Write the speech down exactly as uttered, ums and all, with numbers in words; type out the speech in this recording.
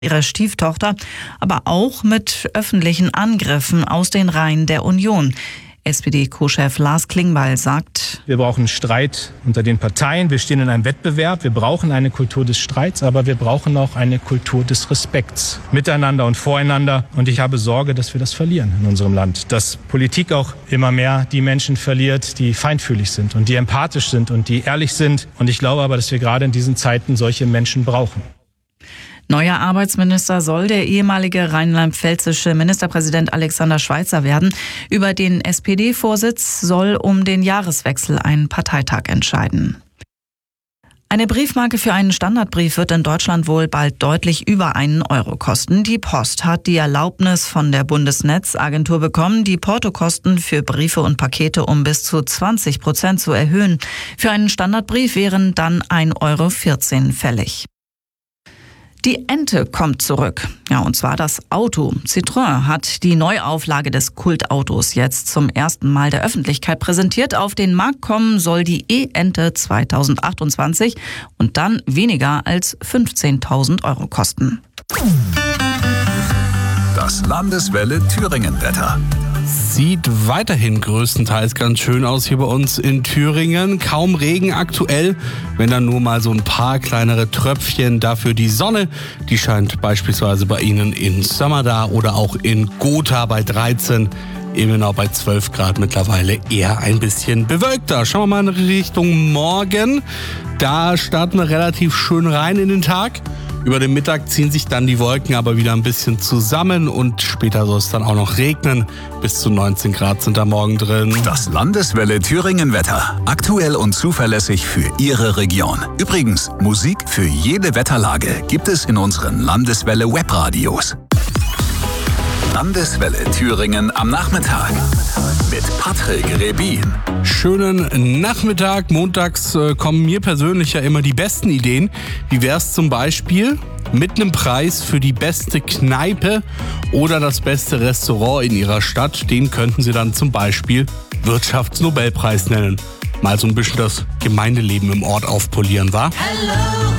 ihrer Stieftochter, aber auch mit öffentlichen Angriffen aus den Reihen der Union. S P D-Co-Chef Lars Klingbeil sagt: Wir brauchen Streit unter den Parteien. Wir stehen in einem Wettbewerb. Wir brauchen eine Kultur des Streits, aber wir brauchen auch eine Kultur des Respekts miteinander und voreinander. Und ich habe Sorge, dass wir das verlieren in unserem Land. Dass Politik auch immer mehr die Menschen verliert, die feinfühlig sind und die empathisch sind und die ehrlich sind. Und ich glaube aber, dass wir gerade in diesen Zeiten solche Menschen brauchen. Neuer Arbeitsminister soll der ehemalige rheinland-pfälzische Ministerpräsident Alexander Schweitzer werden. Über den S P D-Vorsitz soll um den Jahreswechsel ein Parteitag entscheiden. Eine Briefmarke für einen Standardbrief wird in Deutschland wohl bald deutlich über einen Euro kosten. Die Post hat die Erlaubnis von der Bundesnetzagentur bekommen, die Portokosten für Briefe und Pakete um bis zu zwanzig Prozent zu erhöhen. Für einen Standardbrief wären dann ein Euro vierzehn fällig. Die Ente kommt zurück. Ja, und zwar das Auto. Citroën hat die Neuauflage des Kultautos jetzt zum ersten Mal der Öffentlichkeit präsentiert. Auf den Markt kommen soll die E-Ente zweitausendachtundzwanzig und dann weniger als fünfzehntausend Euro kosten. Das Landeswelle Thüringen-Wetter. Sieht weiterhin größtenteils ganz schön aus hier bei uns in Thüringen. Kaum Regen aktuell, wenn dann nur mal so ein paar kleinere Tröpfchen. Dafür die Sonne, die scheint beispielsweise bei Ihnen in Sömmerda oder auch in Gotha bei dreizehn. Ebenau bei zwölf Grad mittlerweile eher ein bisschen bewölkter. Schauen wir mal in Richtung Morgen. Da starten wir relativ schön rein in den Tag. Über den Mittag ziehen sich dann die Wolken aber wieder ein bisschen zusammen und später soll es dann auch noch regnen. Bis zu neunzehn Grad sind da morgen drin. Das Landeswelle Thüringen-Wetter. Aktuell und zuverlässig für Ihre Region. Übrigens, Musik für jede Wetterlage gibt es in unseren Landeswelle Webradios. Landeswelle Thüringen am Nachmittag mit Patrick Rebin. Schönen Nachmittag. Montags äh, kommen mir persönlich ja immer die besten Ideen. Wie wäre es zum Beispiel mit einem Preis für die beste Kneipe oder das beste Restaurant in Ihrer Stadt? Den könnten Sie dann zum Beispiel Wirtschaftsnobelpreis nennen. Mal so ein bisschen das Gemeindeleben im Ort aufpolieren, wa? Hello.